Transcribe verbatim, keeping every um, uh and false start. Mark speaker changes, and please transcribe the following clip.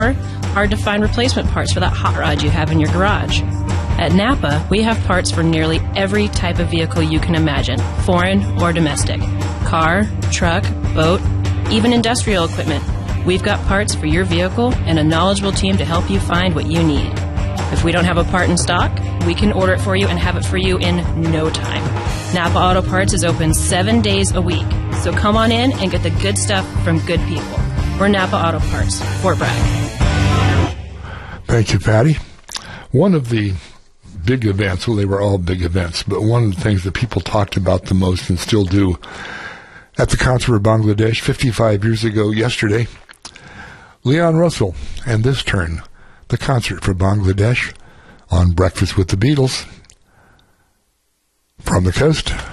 Speaker 1: hard to find replacement parts for that hot rod you have in your garage. At Napa, we have parts for nearly every type of vehicle you can imagine, foreign or domestic. Car, truck, boat, even industrial equipment. We've got parts for your vehicle and a knowledgeable team to help you find what you need. If we don't have a part in stock, we can order it for you and have it for you in no time. Napa Auto Parts is open seven days a week, so come on in and get the good stuff from good people. We're Napa Auto Parts, Fort Bragg.
Speaker 2: Thank you, Patty. One of the big events, well, they were all big events, but one of the things that people talked about the most and still do at the concert for Bangladesh fifty-five years ago yesterday, Leon Russell and This Turn, the concert for Bangladesh on Breakfast with the Beatles from the coast